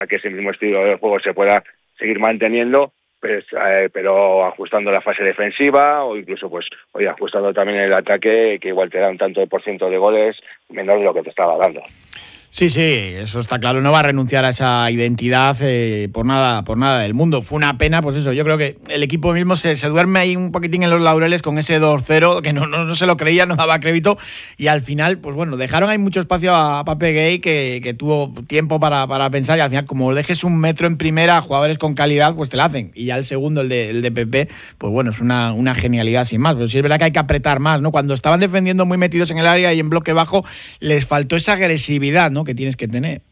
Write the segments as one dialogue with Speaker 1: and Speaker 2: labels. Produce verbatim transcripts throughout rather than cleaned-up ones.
Speaker 1: que ese mismo estilo de juego se pueda seguir manteniendo, pues, eh, pero ajustando la fase defensiva o incluso pues oye, ajustando también el ataque, que igual te da un tanto de por ciento de goles menor de lo que te estaba dando.
Speaker 2: Sí, sí, eso está claro. No va a renunciar a esa identidad eh, por nada, por nada del mundo. Fue una pena, pues eso. Yo creo que el equipo mismo se, se duerme ahí un poquitín en los laureles con ese dos cero, que no, no, no se lo creía, no daba crédito. Y al final, pues bueno, dejaron ahí mucho espacio a Pape Gay, que, que tuvo tiempo para, para pensar. Y al final, como dejes un metro en primera, jugadores con calidad, pues te la hacen. Y ya el segundo, el de, el de Pepe, pues bueno, es una, una genialidad sin más. Pero sí es verdad que hay que apretar más, ¿no? Cuando estaban defendiendo muy metidos en el área y en bloque bajo, les faltó esa agresividad, ¿no?, que tienes que tener.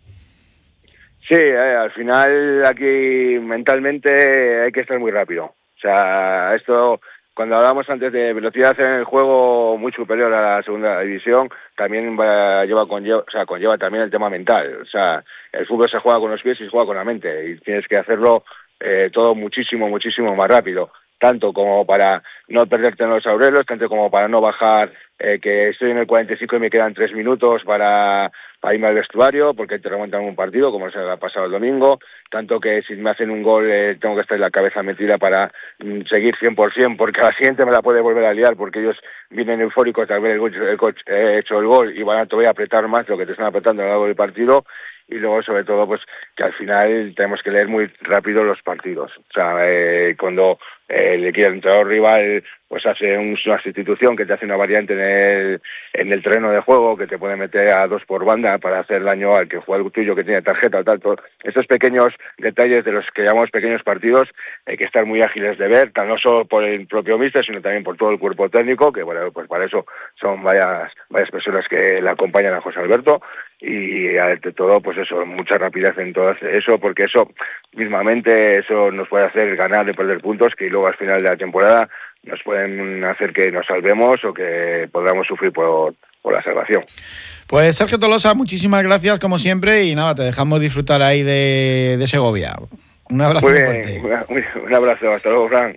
Speaker 1: Sí, eh, al final aquí mentalmente hay que estar muy rápido. O sea, esto, cuando hablábamos antes de velocidad en el juego muy superior a la segunda división, también va, lleva, conlleva, o sea, conlleva también el tema mental. O sea, el fútbol se juega con los pies y se juega con la mente, y tienes que hacerlo eh, todo muchísimo, muchísimo más rápido. Tanto como para no perderte en los laureles, tanto como para no bajar, eh, que estoy en el cuarenta y cinco y me quedan tres minutos para, para irme al vestuario, porque te remontan un partido, como se ha pasado el domingo, tanto que si me hacen un gol eh, tengo que estar en la cabeza metida para mm, seguir cien por ciento, porque a la siguiente me la puede volver a liar, porque ellos vienen eufóricos de haber el, el, el, eh, hecho el gol y van a todavía apretar más lo que te están apretando a lo largo del partido. Y luego, sobre todo, pues que al final tenemos que leer muy rápido los partidos. O sea, eh, cuando eh, el entrenador rival pues hace un, una sustitución que te hace una variante en el, en el terreno de juego, que te puede meter a dos por banda para hacer daño al que juega el tuyo, que tiene tarjeta o tal. Todo. Esos pequeños detalles de los que llamamos pequeños partidos hay que estar muy ágiles de ver, no solo por el propio míster, sino también por todo el cuerpo técnico, que bueno, pues para eso son varias, varias personas que le acompañan a José Alberto. Y ante todo, pues eso, mucha rapidez en todo eso, porque eso mismamente eso nos puede hacer ganar y perder puntos, que luego al final de la temporada nos pueden hacer que nos salvemos o que podamos sufrir por, por la salvación.
Speaker 2: Pues Sergio Tolosa, muchísimas gracias como siempre y nada, te dejamos disfrutar ahí de, de Segovia. Un abrazo muy, muy fuerte.
Speaker 1: Un, un abrazo, hasta luego, Fran.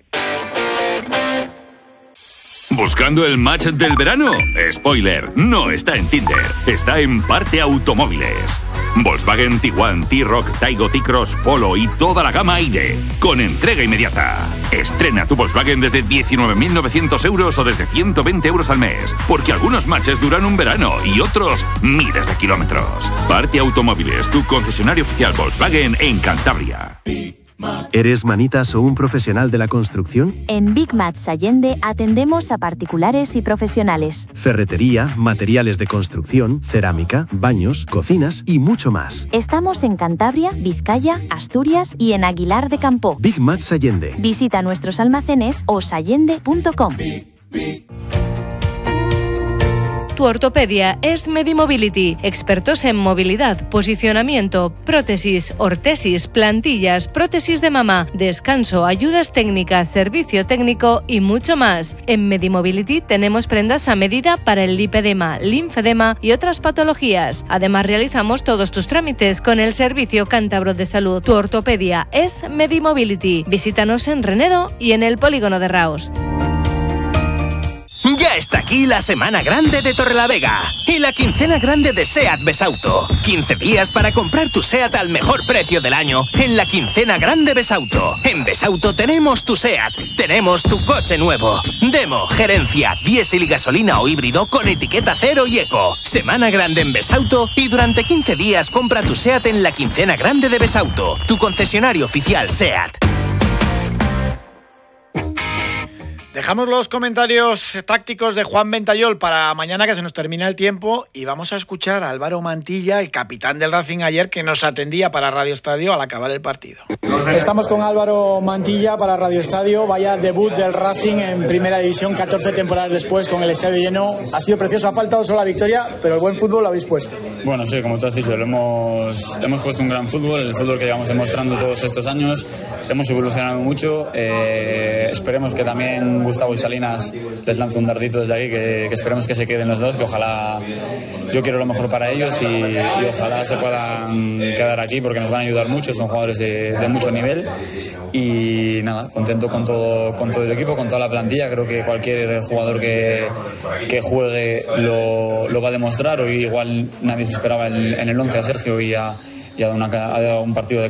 Speaker 3: ¿Buscando el match del verano? Spoiler, no está en Tinder, está en Parte Automóviles. Volkswagen, Tiguan, T-Roc, Taigo, T-Cross, Polo y toda la gama Aire, con entrega inmediata. Estrena tu Volkswagen desde diecinueve mil novecientos euros o desde ciento veinte euros al mes, porque algunos matches duran un verano y otros miles de kilómetros. Parte Automóviles, tu concesionario oficial Volkswagen en Cantabria.
Speaker 4: ¿Eres manitas o un profesional de la construcción?
Speaker 5: En Big Mats Allende atendemos a particulares y profesionales.
Speaker 4: Ferretería, materiales de construcción, cerámica, baños, cocinas y mucho más.
Speaker 5: Estamos en Cantabria, Vizcaya, Asturias y en Aguilar de Campo.
Speaker 4: Big Mats Allende.
Speaker 5: Visita nuestros almacenes o sallende punto com.
Speaker 6: Tu ortopedia es Medimobility, expertos en movilidad, posicionamiento, prótesis, ortesis, plantillas, prótesis de mama, descanso, ayudas técnicas, servicio técnico y mucho más. En Medimobility tenemos prendas a medida para el lipedema, linfedema y otras patologías. Además realizamos todos tus trámites con el Servicio Cántabro de Salud. Tu ortopedia es Medimobility. Visítanos en Renedo y en el Polígono de Raos.
Speaker 7: Ya está aquí la semana grande de Torrelavega y la quincena grande de SEAT Besauto. quince días para comprar tu SEAT al mejor precio del año en la quincena grande Besauto. En Besauto tenemos tu SEAT, tenemos tu coche nuevo. Demo, gerencia, diésel y gasolina o híbrido con etiqueta cero y eco. Semana grande en Besauto y durante quince días compra tu SEAT en la quincena grande de Besauto, tu concesionario oficial SEAT.
Speaker 2: Dejamos los comentarios tácticos de Juan Ventayol para mañana, que se nos termina el tiempo, y vamos a escuchar a Álvaro Mantilla, el capitán del Racing ayer, que nos atendía para Radio Estadio al acabar el partido.
Speaker 8: Estamos con Álvaro Mantilla para Radio Estadio. Vaya debut del Racing en Primera División, catorce temporadas después, con el estadio lleno. Ha sido precioso, ha faltado solo la victoria, pero el buen fútbol lo habéis puesto.
Speaker 9: Bueno, sí, como tú has dicho, lo hemos, hemos puesto un gran fútbol, el fútbol que llevamos demostrando todos estos años. Hemos evolucionado mucho. Eh, esperemos que también Gustavo y Salinas les lance un dardito desde aquí, que, que esperemos que se queden los dos, que ojalá, yo quiero lo mejor para ellos y, y ojalá se puedan quedar aquí, porque nos van a ayudar mucho, son jugadores de, de mucho nivel. Y nada, contento con todo, con todo el equipo, con toda la plantilla. Creo que cualquier jugador que, que juegue lo, lo va a demostrar. Hoy igual nadie se esperaba en, en el once a Sergio y a, y a, una, a un partido de